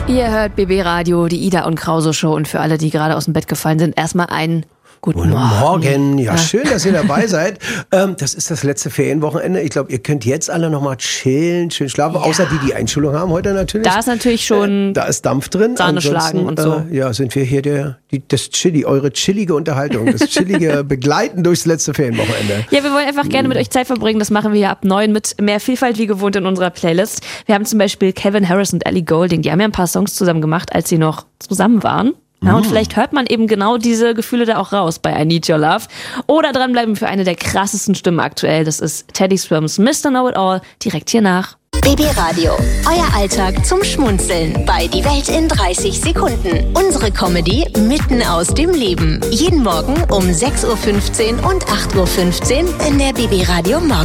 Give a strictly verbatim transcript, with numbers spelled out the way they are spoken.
Ihr hört B B Radio, die Ida und Krause Show, und für alle, die gerade aus dem Bett gefallen sind, erstmal einen guten, guten Morgen. Morgen. Ja, ja, schön, dass ihr dabei seid. Ähm, das ist das letzte Ferienwochenende. Ich glaube, ihr könnt jetzt alle nochmal chillen, schön schlafen, ja. Außer die, die Einschulung haben heute natürlich. Da ist natürlich schon äh, da ist Dampf drin. Sahne schlagen und so. Äh, ja, sind wir hier der, die, das Chili, eure chillige Unterhaltung, das chillige Begleiten durchs letzte Ferienwochenende. Ja, wir wollen einfach gerne mit euch Zeit verbringen. Das machen wir ja ab neun mit mehr Vielfalt wie gewohnt in unserer Playlist. Wir haben zum Beispiel Calvin Harris und Ellie Goulding. Die haben ja ein paar Songs zusammen gemacht, als sie noch zusammen waren. Ja, und vielleicht hört man eben genau diese Gefühle da auch raus bei I Need Your Love. Oder dranbleiben für eine der krassesten Stimmen aktuell. Das ist Teddy Swims Mister Know It All, direkt hier nach. B B Radio, euer Alltag zum Schmunzeln bei Die Welt in dreißig Sekunden. Unsere Comedy mitten aus dem Leben. Jeden Morgen um sechs Uhr fünfzehn und acht Uhr fünfzehn in der B B Radio Morgen.